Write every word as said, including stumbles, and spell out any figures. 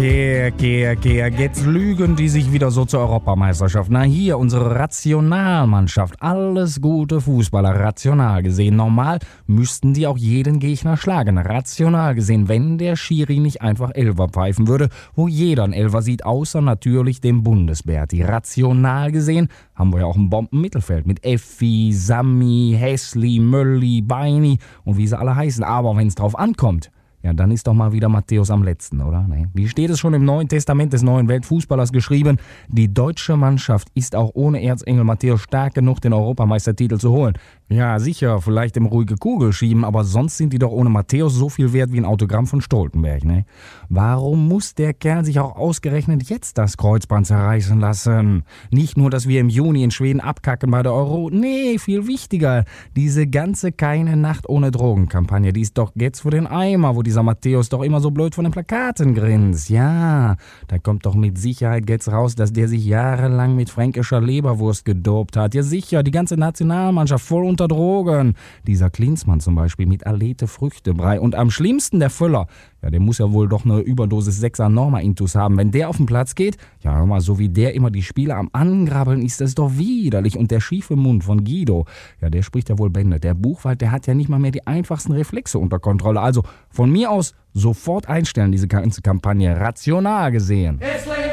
Kehr, kehr, kehr. Jetzt lügen die sich wieder so zur Europameisterschaft. Na hier, unsere Rationalmannschaft. Alles gute Fußballer, rational gesehen. Normal müssten die auch jeden Gegner schlagen. Rational gesehen, wenn der Schiri nicht einfach Elfer pfeifen würde, wo jeder ein Elfer sieht, außer natürlich dem Bundesbärti. Rational gesehen haben wir ja auch ein Bombenmittelfeld mit Effi, Sami, Hässli, Mölli, Beini und wie sie alle heißen. Aber wenn es drauf ankommt, ja, dann ist doch mal wieder Matthäus am letzten, oder? Nee. Wie steht es schon im Neuen Testament des neuen Weltfußballers geschrieben? Die deutsche Mannschaft ist auch ohne Erzengel Matthäus stark genug, den Europameistertitel zu holen. Ja, sicher, vielleicht im ruhige Kugel schieben, aber sonst sind die doch ohne Matthäus so viel wert wie ein Autogramm von Stoltenberg, ne? Warum muss der Kerl sich auch ausgerechnet jetzt das Kreuzband zerreißen lassen? Nicht nur, dass wir im Juni in Schweden abkacken bei der Euro, nee, viel wichtiger, diese ganze Keine Nacht ohne Drogen-Kampagne, die ist doch jetzt für den Eimer, wo dieser Matthäus doch immer so blöd von den Plakaten grinst. Ja, da kommt doch mit Sicherheit jetzt raus, dass der sich jahrelang mit fränkischer Leberwurst gedopt hat. Ja sicher, die ganze Nationalmannschaft voll unter Drogen. Dieser Klinsmann zum Beispiel mit Alete Früchtebrei. Und am schlimmsten der Völler. Ja, der muss ja wohl doch eine Überdosis Sechser Norma-Intus haben. Wenn der auf den Platz geht, ja hör mal, so wie der immer die Spieler am Angrabbeln, ist das doch widerlich. Und der schiefe Mund von Guido, ja, der spricht ja wohl Bände. Der Buchwald, der hat ja nicht mal mehr die einfachsten Reflexe unter Kontrolle. Also von mir aus sofort einstellen, diese ganze Kampagne. Rational gesehen.